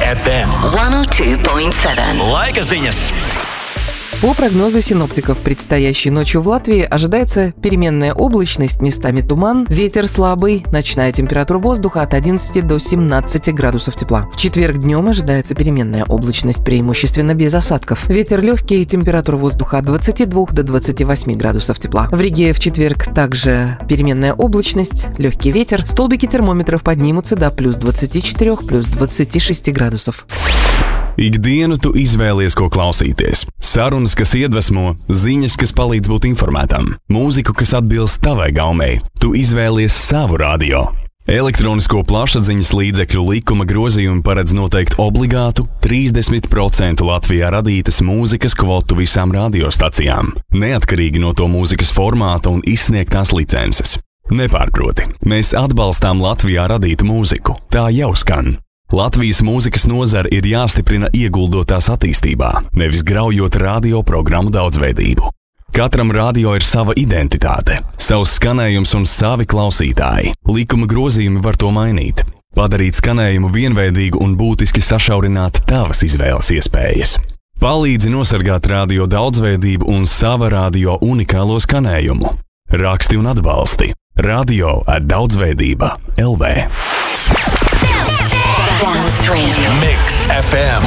FM 102.7. Laika ziņas. По прогнозу синоптиков, предстоящей ночью в Латвии ожидается переменная облачность, местами туман, ветер слабый, ночная температура воздуха от 11 до 17 градусов тепла. В четверг днем ожидается переменная облачность, преимущественно без осадков. Ветер легкий, температура воздуха от 22 до 28 градусов тепла. В Риге в четверг также переменная облачность, легкий ветер, столбики термометров поднимутся до плюс 24, плюс 26 градусов. Ikdienu tu izvēlies, ko klausīties. Sarunas, kas iedvesmo, ziņas, kas palīdz būt informētam, mūziku, kas atbilst tavai gaumei. Tu izvēlies savu radio. Elektronisko plašsaziņas līdzekļu likuma grozījumi paredz noteikt obligātu 30% Latvijā radītas mūzikas kvotu visām radiostacijām, neatkarīgi no to mūzikas formāta un izsniegtās licences. Nepārproti, mēs atbalstām Latvijā radītu mūziku. Tā jau skan. Latvijas mūzikas nozare ir jāstiprina ieguldotās attīstībā, nevis graujot radioprogrammu daudzveidību. Katram radio ir sava identitāte, savs skanējums un savi klausītāji. Likuma grozījumi var to mainīt, padarīt skanējumu vienveidīgu un būtiski sašaurināt tavas izvēles iespējas. Palīdzi nosargāt radio daudzveidību un sava radio unikālo skanējumu. Raksti un atbalsti. Radio @daudzveidība LV. Mix FM